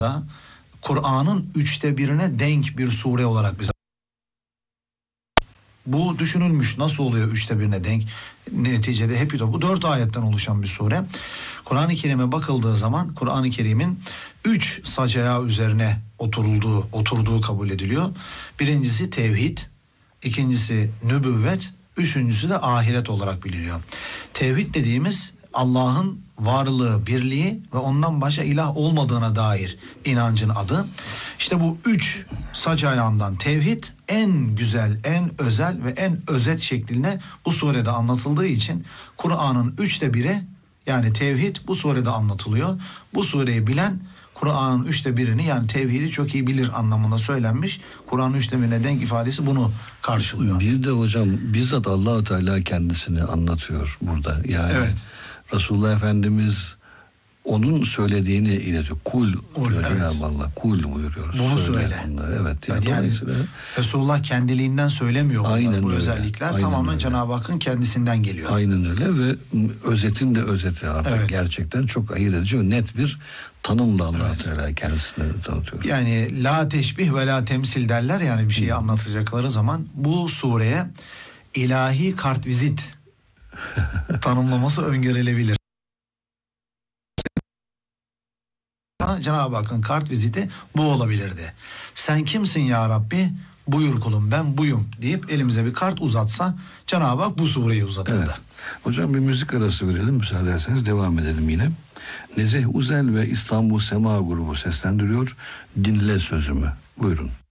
Kur'an'ın 1/3'üne denk bir sure olarak bize. Bu düşünülmüş, nasıl oluyor 1/3'üne denk? Neticede hep bu 4 ayetten oluşan bir sure. Kur'an-ı Kerim'e bakıldığı zaman Kur'an-ı Kerim'in 3 sac ayağı üzerine oturduğu kabul ediliyor. Birincisi tevhid, ikincisi nübüvvet, üçüncüsü de ahiret olarak biliniyor. Tevhid dediğimiz Allah'ın varlığı, birliği ve ondan başka ilah olmadığına dair inancın adı. İşte bu 3 sac ayağından tevhid en güzel, en özel ve en özet şeklinde bu surede anlatıldığı için Kur'an'ın 1/3'ü yani tevhid bu surede anlatılıyor. Bu sureyi bilen Kur'an'ın 1/3'ünü yani tevhidi çok iyi bilir anlamında söylenmiş. Kur'an'ın 1/3'üne denk ifadesi bunu karşılıyor. Bir de hocam bizzat Allah-u Teala kendisini anlatıyor burada. Yani evet. Resulullah Efendimiz onun söylediğini iletiyor. Kul diyor Cenab-ı Allah. Kul buyuruyor. Bunu söyle. Evet. Yani Resulullah kendiliğinden söylemiyor. Aynen bu öyle. özellikler Aynen tamamen öyle. Cenab-ı Hakk'ın kendisinden geliyor. Aynen öyle ve özetin de özeti artık. Evet. Gerçekten çok ayırt edici ve net bir tanımla Allah Teala kendisini tanıtıyor. Yani la teşbih ve la temsil derler, yani bir şeyi anlatacakları zaman bu sureye ilahi kartvizit tanımlaması öngörülebilir. Cenab-ı Hakk'ın kartviziti bu olabilirdi. Sen kimsin ya Rabbi? Buyur kulum, ben buyum deyip elimize bir kart uzatsa Cenab-ı Hak bu sureyi uzatırdı. Evet. Hocam bir müzik arası verelim, müsaade ederseniz devam edelim yine. Nezih Uzel ve İstanbul Sema grubu seslendiriyor. Dinle sözümü. Buyurun.